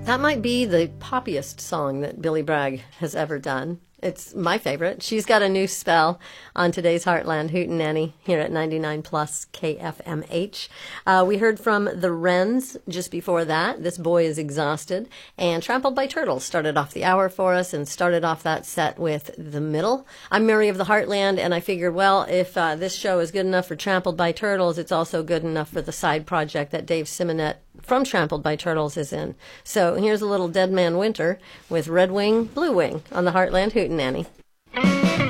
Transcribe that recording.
That might be the poppiest song that Billy Bragg has ever done. It's my favorite. She's got a new spell on today's Heartland Hootenanny here at 99 plus KFMH. We heard from the Wrens just before that. This Boy is Exhausted. And Trampled by Turtles started off the hour for us and started off that set with The Middle. I'm Mary of the Heartland, and I figured, well, if this show is good enough for Trampled by Turtles, it's also good enough for the side project that Dave Simonette from Trampled by Turtles is in. So here's a little Dead Man Winter with Red Wing, Blue Wing on the Heartland Hootenanny.